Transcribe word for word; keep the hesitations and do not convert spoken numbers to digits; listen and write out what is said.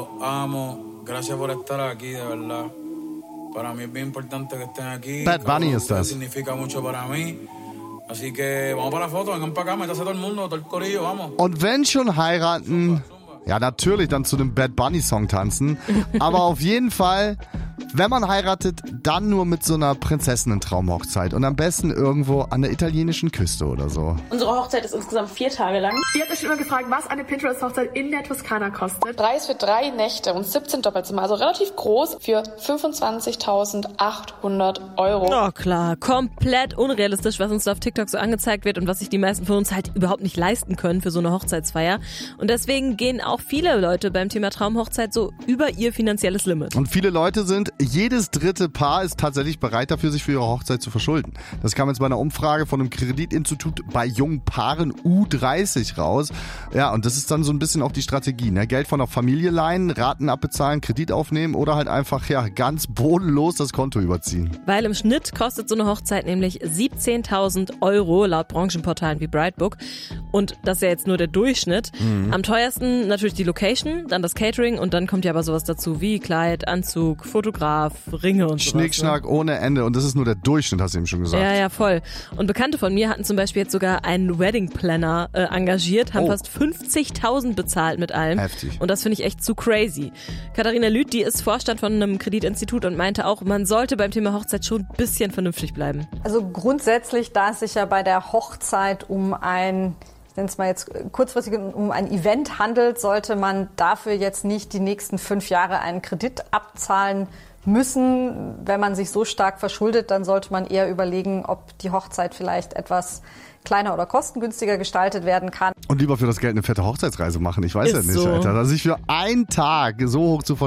los amo. Gracias por estar aquí, de verdad. Para mí es bien importante que estén aquí. Bad Bunny ist das. Significa mucho para mí. Así que vamos para la foto, vengan para acá, métase todo el mundo, todo el corillo, vamos. Und wenn schon heiraten, ja natürlich dann zu dem Bad Bunny Song tanzen, aber auf jeden Fall, wenn man heiratet, dann nur mit so einer Prinzessinnen-Traumhochzeit und am besten irgendwo an der italienischen Küste oder so. Unsere Hochzeit ist insgesamt vier Tage lang. Ihr habt euch immer gefragt, was eine Pinterest-Hochzeit in der Toskana kostet. Preis für drei Nächte und siebzehn Doppelzimmer, also relativ groß, für fünfundzwanzigtausendachthundert Euro. Oh klar, komplett unrealistisch, was uns da auf TikTok so angezeigt wird und was sich die meisten von uns halt überhaupt nicht leisten können für so eine Hochzeitsfeier. Und deswegen gehen auch viele Leute beim Thema Traumhochzeit so über ihr finanzielles Limit. Und viele Leute sind, jedes dritte Paar ist tatsächlich bereit dafür, sich für ihre Hochzeit zu verschulden. Das kam jetzt bei einer Umfrage von einem Kreditinstitut bei jungen Paaren U dreißig raus. Ja, und das ist dann so ein bisschen auch die Strategie, ne? Geld von der Familie leihen, Raten abbezahlen, Kredit aufnehmen oder halt einfach, ja, ganz bodenlos das Konto überziehen. Weil im Schnitt kostet so eine Hochzeit nämlich siebzehntausend Euro laut Branchenportalen wie Brightbook. Und das ist ja jetzt nur der Durchschnitt. Mhm. Am teuersten natürlich die Location, dann das Catering und dann kommt ja aber sowas dazu wie Kleid, Anzug, Fotograf, Ringe und so. Schnickschnack ne? ohne Ende. Und das ist nur der Durchschnitt, hast du eben schon gesagt. Ja, ja, voll. Und Bekannte von mir hatten zum Beispiel jetzt sogar einen Wedding Planner äh, engagiert, haben oh. fast fünfzigtausend bezahlt mit allem. Heftig. Und das finde ich echt zu crazy. Katharina Lüth, die ist Vorstand von einem Kreditinstitut und meinte auch, man sollte beim Thema Hochzeit schon ein bisschen vernünftig bleiben. Also grundsätzlich, da es sich ja bei der Hochzeit um ein, ich nenne es mal jetzt kurzfristig, um ein Event handelt, sollte man dafür jetzt nicht die nächsten fünf Jahre einen Kredit abzahlen müssen. Wenn man sich so stark verschuldet, dann sollte man eher überlegen, ob die Hochzeit vielleicht etwas kleiner oder kostengünstiger gestaltet werden kann. Und lieber für das Geld eine fette Hochzeitsreise machen. Ich weiß Ist ja nicht, so. Alter. Also sich für einen Tag so hoch zu verschulden,